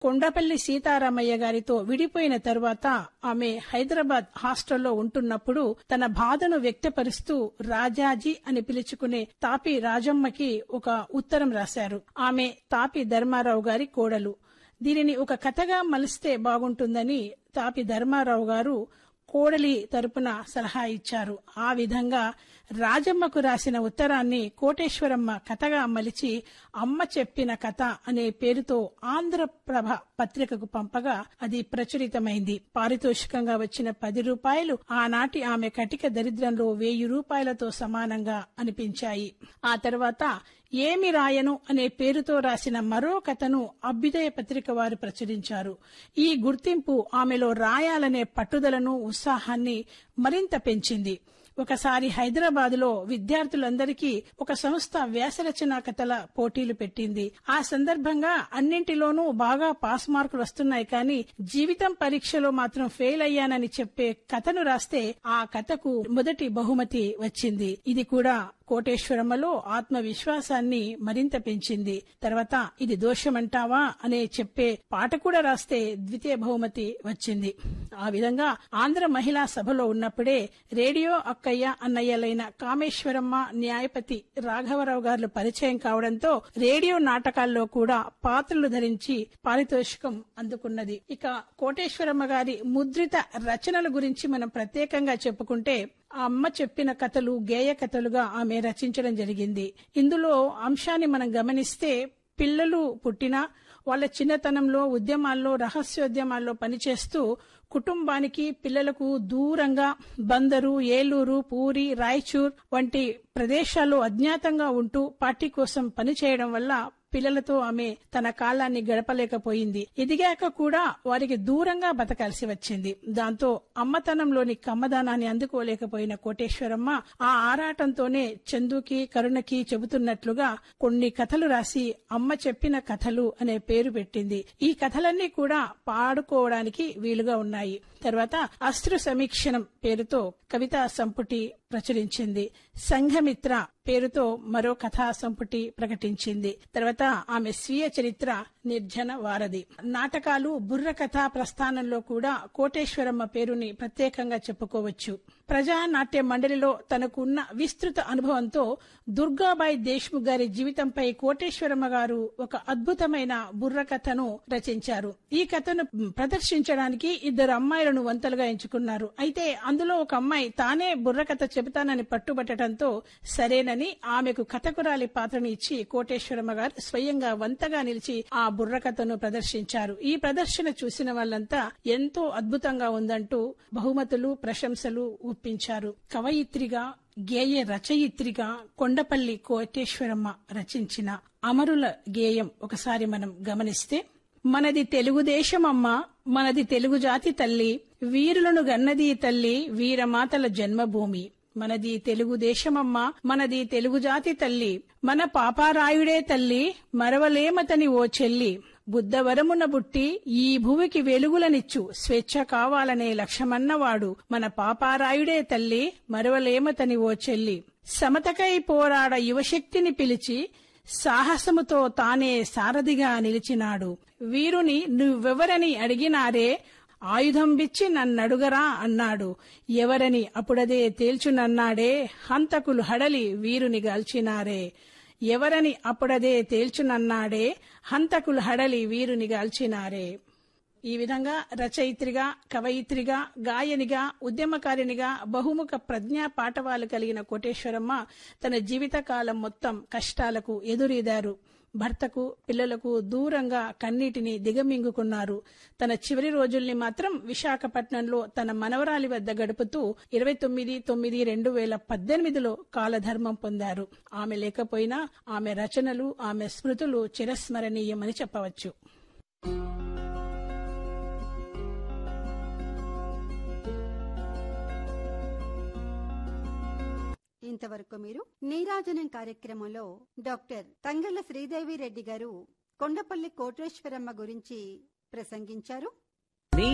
కొండపల్లి సీతారామయ్య గారితో విడిపోయిన తరువాత ఆమె హైదరాబాద్ హాస్టల్లో ఉంటున్నప్పుడు తన బాధను వ్యక్తపరుస్తూ రాజాజీ అని పిలుచుకునే తాపి రాజమ్మకి ఒక ఉత్తరం రాశారు. ఆమె తాపి ధర్మారావు గారి కోడలు. దీనిని ఒక కథగా మలిస్తే బాగుంటుందని తాపి ధర్మారావు గారు కోడలి తరపున సలహా ఇచ్చారు. ఆ విధంగా రాజమ్మకు రాసిన ఉత్తరాన్ని కోటేశ్వరమ్మ కథగా మలిచి అమ్మ చెప్పిన కథ అనే పేరుతో ఆంధ్రప్రభ పత్రికకు పంపగా అది ప్రచురితమైంది. పారితోషికంగా వచ్చిన 10 రూపాయలు ఆనాటి ఆమె కటిక దరిద్రంలో 1000 రూపాయలతో సమానంగా అనిపించాయి. ఆ తర్వాత ఏమి రాయను అనే పేరుతో రాసిన మరో కథను అభ్యుదయ పత్రిక వారు ప్రచురించారు. ఈ గుర్తింపు ఆమెలో రాయాలనే పట్టుదలను, ఉత్సాహాన్ని మరింత పెంచింది. ఒకసారి హైదరాబాదులో విద్యార్థులందరికీ ఒక సంస్థ వ్యాసరచనా కథల పోటీలు పెట్టింది. ఆ సందర్భంగా అన్నింటిలోనూ బాగా పాస్ మార్కులు వస్తున్నాయి, కానీ జీవితం పరీక్షలో మాత్రం ఫెయిల్ అయ్యానని చెప్పే కథను రాస్తే ఆ కథకు మొదటి బహుమతి వచ్చింది. ఇది కూడా కోటేశ్వరమ్మలో ఆత్మవిశ్వాసాన్ని మరింత పెంచింది. తర్వాత ఇది దోషమంటావా అనే చెప్పే పాట కూడా రాస్తే ద్వితీయ బహుమతి వచ్చింది. ఆ విధంగా ఆంధ్ర మహిళా సభలో ఉన్నప్పుడే రేడియో అక్కయ్య అన్నయ్యలైన కామేశ్వరమ్మ, న్యాయపతి రాఘవరావు గారు పరిచయం కావడంతో రేడియో నాటకాల్లో కూడా పాత్రలు ధరించి పారితోషికం అందుకున్నది. ఇక కోటేశ్వరమ్మ గారి ముద్రిత రచనల గురించి మనం ప్రత్యేకంగా చెప్పుకుంటే ఆ అమ్మ చెప్పిన కథలు గేయ కథలుగా ఆమె రచించడం జరిగింది. ఇందులో అంశాన్ని మనం గమనిస్తే పిల్లలు పుట్టినా వాళ్ళ చిన్నతనంలో ఉద్యమాల్లో, రహస్యోద్యమాల్లో పనిచేస్తూ కుటుంబానికి, పిల్లలకు దూరంగా బందరు, ఏలూరు, పూరి, రాయచూర్ వంటి ప్రదేశాల్లో అజ్ఞాతంగా ఉంటూ పార్టీ కోసం పనిచేయడం వల్ల పిల్లలతో ఆమె తన కాలాన్ని గడపలేకపోయింది. ఎదిగాక కూడా వారికి దూరంగా బతకాల్సి వచ్చింది. దాంతో అమ్మతనంలోని కమ్మదానాన్ని అందుకోలేకపోయిన కోటేశ్వరమ్మ ఆ ఆరాటంతోనే చందుకి, కరుణకి చెబుతున్నట్లుగా కొన్ని కథలు రాసి అమ్మ చెప్పిన కథలు అనే పేరు పెట్టింది. ఈ కథలన్నీ కూడా పాడుకోవడానికి వీలుగా ఉన్నాయి. తర్వాత అశ్రు సమీక్షణం పేరుతో కవితా సంపుటి ప్రచురించింది. సంఘమిత్ర పేరుతో మరో కథా సంపుటి ప్రకటించింది. తర్వాత ఆమె స్వీయ చరిత్ర నిర్జన వారధి. నాటకాలు, బుర్ర కథా ప్రస్థానంలో కూడా కోటేశ్వరమ్మ పేరుని ప్రత్యేకంగా చెప్పుకోవచ్చు. ప్రజా నాట్య మండలిలో తనకున్న విస్తృత అనుభవంతో దుర్గాబాయి దేశ్ముఖ్ గారి జీవితంపై కోటేశ్వరమ్మ గారు ఒక అద్భుతమైన బుర్ర కథను రచించారు. ఈ కథను ప్రదర్శించడానికి 2 అమ్మాయిలను వంతలుగా ఎంచుకున్నారు. అయితే అందులో ఒక అమ్మాయి తానే బుర్ర కథ చెబుతానని పట్టుబట్టడంతో సరేనని ఆమెకు కథకురాలి పాత్రను ఇచ్చి కోటేశ్వరమ్మ గారు స్వయంగా వంతగా నిలిచి ఆ బుర్ర కథను ప్రదర్శించారు. ఈ ప్రదర్శన చూసిన వాళ్ళంతా ఎంతో అద్భుతంగా ఉందంటూ బహుమతులు, ప్రశంసలు ఒప్పించారు. కవయిత్రిగా, గేయ రచయిత్రిగా కొండపల్లి కోటేశ్వరమ్మ రచించిన అమరుల గేయం ఒకసారి మనం గమనిస్తే, మనది తెలుగుదేశమమ్మ, మనది తెలుగు జాతి తల్లి, వీరులను గన్నది తల్లి, వీరమాతల జన్మభూమి. మనది తెలుగుదేశమమ్మ, మనది తెలుగు జాతి తల్లి, మన పాపారాయుడే తల్లి, మరవలేమతని ఓ చెల్లి. బుద్ధవరమున బుట్టి ఈ భూమికి వెలుగులనిచ్చు స్వేచ్ఛ కావాలనే లక్ష్యమన్నవాడు, మన పాపారాయుడే తల్లి, మరవలేమతని ఓ చెల్లి. సమతకై పోరాడ యువశక్తిని పిలిచి సాహసముతో తానే సారథిగా నిలిచినాడు. వీరుని నువ్వెవరని అడిగినారే, ఆయుధం బిచ్చి నన్నడుగరా అన్నాడు. ఎవరని అప్పుడదే తేల్చునన్నాడే, హంతకులు హడలి వీరుని గాల్చినారే. ఎవరని అప్పుడదే తేల్చునన్నాడే, హంతకులు హడలి వీరుని గాల్చినారే. ఈ విధంగా రచయిత్రిగా, కవయిత్రిగా, గాయనిగా, ఉద్యమకారినిగా బహుముఖ ప్రజ్ఞా పాటవాలు కలిగిన కోటేశ్వరమ్మ తన జీవితకాలం మొత్తం కష్టాలకు ఎదురీదారు. భర్తకు, పిల్లలకు దూరంగా కన్నీటిని దిగమింగుకున్నారు. తన చివరి రోజుల్ని మాత్రం విశాఖపట్నంలో తన మనవరాలి వద్ద గడుపుతూ 29/9/2018లో కాలధర్మం పొందారు. ఆమె లేకపోయినా ఆమె రచనలు, ఆమె స్మృతులు చిరస్మరణీయమని చెప్పవచ్చు. ఇంతవరకు మీరు నీరాజనం కార్యక్రమంలో డాక్టర్ తంగళ్ల శ్రీదేవి రెడ్డి గారు కొండపల్లి కోటేశ్వరమ్మ గురించి ప్రసంగించారు.